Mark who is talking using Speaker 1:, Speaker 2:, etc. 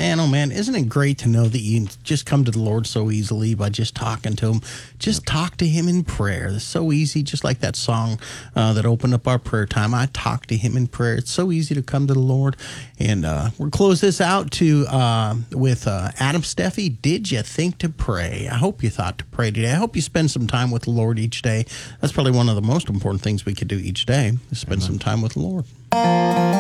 Speaker 1: Man, oh man, isn't it great to know that you can just come to the Lord so easily by just talking to Him? Just talk to Him in prayer. It's so easy, just like that song that opened up our prayer time. I talk to Him in prayer. It's so easy to come to the Lord. And we'll close this out with Adam Steffi. Did you think to pray? I hope you thought to pray today. I hope you spend some time with the Lord each day. That's probably one of the most important things we could do each day, is spend some time with the Lord.